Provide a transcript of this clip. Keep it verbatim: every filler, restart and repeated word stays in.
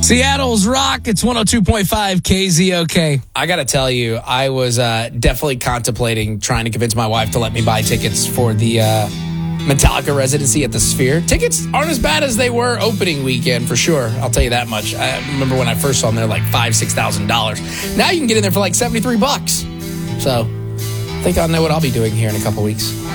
Seattle's Rock. It's one oh two point five K Z O K. I got to tell you, I was uh, definitely contemplating trying to convince my wife to let me buy tickets for the uh, Metallica residency at the Sphere. Tickets aren't as bad as they were opening weekend, for sure. I'll tell you that much. I remember when I first saw them, they're like five thousand dollars, six thousand dollars. Now you can get in there for like seventy-three bucks. So I think I'll know what I'll be doing here in a couple weeks.